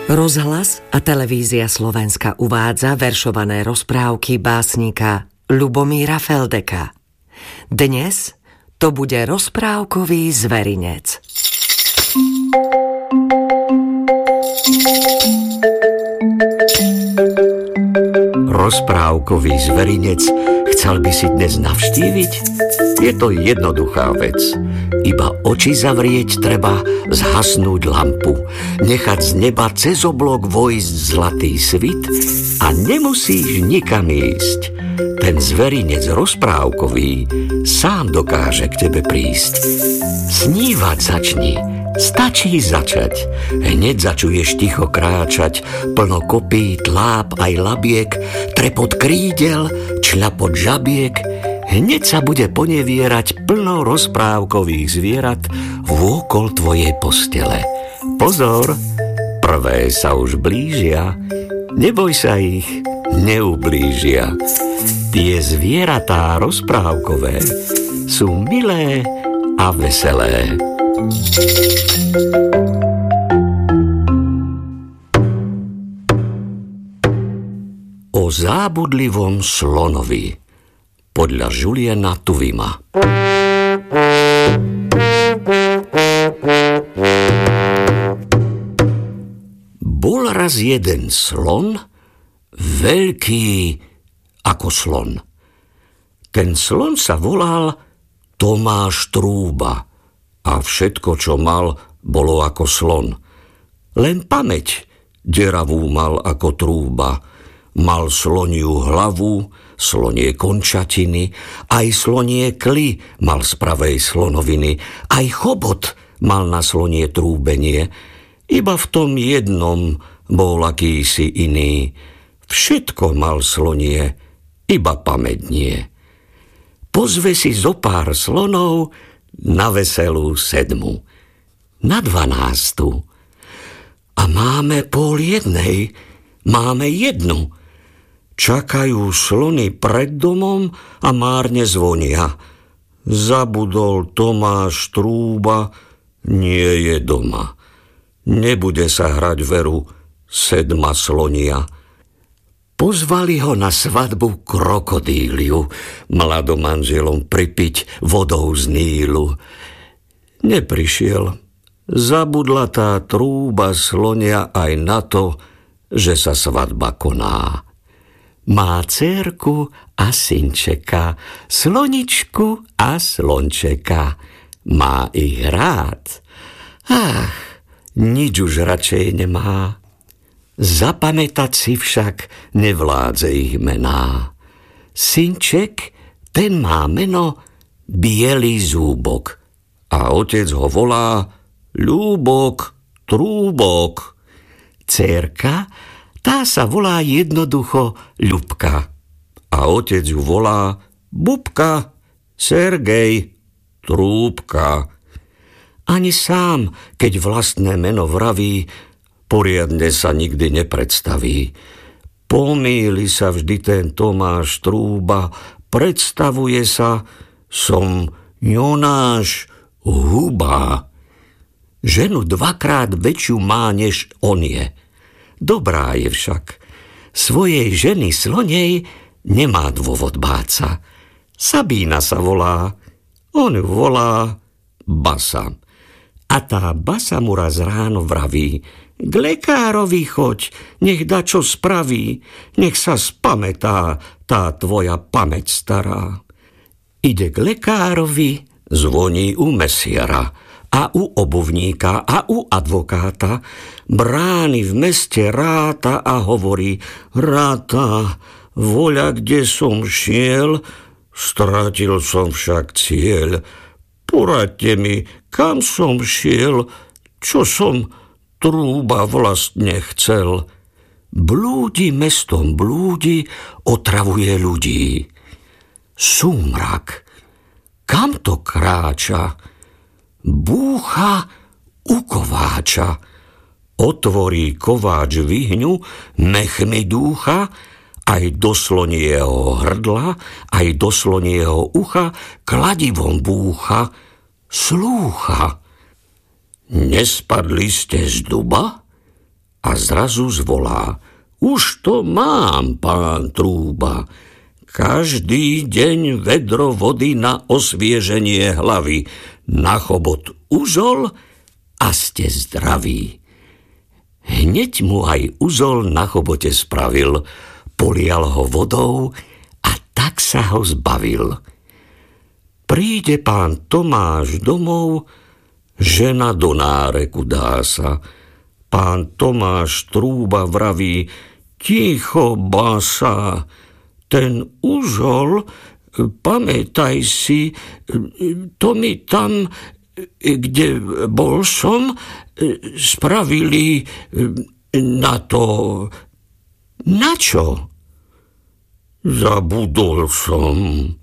Rozhlas a televízia Slovenska uvádza veršované rozprávky básnika Ľubomíra Feldeka. Dnes to bude rozprávkový zverinec. Rozprávkový zverinec, chcel by si dnes navštíviť? Je to jednoduchá vec. Iba oči zavrieť treba, zhasnúť lampu, nechať z neba cez oblok vojsť zlatý svit a nemusíš nikam ísť. Ten zverinec rozprávkový sám dokáže k tebe prísť. Snívať začni, stačí začať. Hneď začuješ ticho kráčať, plno kopít, láp aj labiek, trepot krídel, čľapot žabiek. Hneď sa bude ponevierať plno rozprávkových zvierat vôkol tvojej postele. Pozor, prvé sa už blížia, neboj sa ich, neublížia. Tie zvieratá rozprávkové sú milé a veselé. O zábudlivom slonovi podľa Juliana Tuvima. Bol raz jeden slon, veľký ako slon. Ten slon sa volal Tomáš Trúba a všetko, čo mal, bolo ako slon. Len pamäť deravú mal ako trúba. Mal sloniu hlavu, slonie končatiny, aj slonie kly mal z pravej slonoviny, aj chobot mal na slonie trúbenie. Iba v tom jednom bol akýsi iný. Všetko mal slonie, iba pamäť nie. Pozve si zo pár slonov na veselú sedmu, na 12. A máme 12:30, máme 1. Čakajú slony pred domom a márne zvonia. Zabudol Tomáš Trúba, nie je doma. Nebude sa hrať veru 7 slonia. Pozvali ho na svadbu krokodíliu, mladomanželom pripiť vodou z Nílu. Neprišiel. Zabudla tá trúba slonia aj na to, že sa svadba koná. Má dcérku a synčeka, sloničku a slončeka. Má ich rád. Ach, nič už radšej nemá. Zapamätať si však nevládze ich mená. Synček, ten má meno Bielý zúbok a otec ho volá Ľúbok Trúbok. Dcérka, tá sa volá jednoducho Ľubka a otec ju volá Bubka, Sergej, Trúbka. Ani sám, keď vlastné meno vraví, poriadne sa nikdy nepredstaví. Pomýli sa vždy ten Tomáš Trúba, predstavuje sa, som Jonáš Huba. Ženu 2-krát väčšiu má, než on je. Dobrá je však. Svojej ženy slonej nemá dôvod báť sa. Sabína sa volá, on ju volá Basa. A tá Basa mu raz ráno vraví, k lekárovi choď, nech dačo spraví, nech sa spamätá tá tvoja pamäť stará. Ide k lekárovi, zvoní u mesiara a u obuvníka a u advokáta, brány v meste ráta a hovorí, ráta, voľa, kde som šiel, stratil som však cieľ. Poradte mi, kam som šiel, čo som Trúba vlastne chcel. Blúdi mestom blúdi, otravuje ľudí. Súmrak, kam to kráča? Búcha u kováča. Otvorí kováč vyhňu, mechmi dúcha, aj do slonieho hrdla, aj do slonieho ucha, kladivom búcha, slúcha. Nespadli ste z duba? a zrazu zvolá: Už to mám, pán Trúba. Každý deň vedro vody na osvieženie hlavy, na chobot uzol a ste zdraví. Hneď mu aj uzol na chobote spravil, polial ho vodou a tak sa ho zbavil. Príde pán Tomáš domov, žena do náreku dá sa. Pán Tomáš Trúba vraví: Ticho, basa, ten uzol, pamätaj si, to mi tam, kde bol som, spravili na to. Na čo? Zabudol som.